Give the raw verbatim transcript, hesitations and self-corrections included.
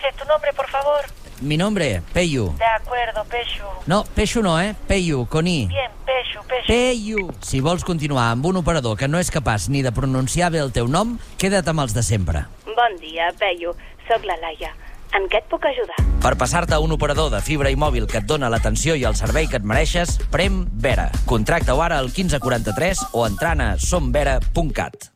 sé, tu nombre, por favor. Mi nombre, Peyu. De acuerdo, Peyu. No, Peixo no, eh? Peyu, con I. Bien, Peyu, Peyu. Peyu. Si vols continuar amb un operador que no és capaç ni de pronunciar bé el teu nom, queda't amb els de sempre. Bon dia, Peyu. Soc la Laia. En què et puc ajudar? Per passar-te a un operador de fibra i mòbil que et dona l'atenció i el servei que et mereixes, prem Vera. Contracta-ho ara al quinze quaranta-tres o entrant a som vera punt cat.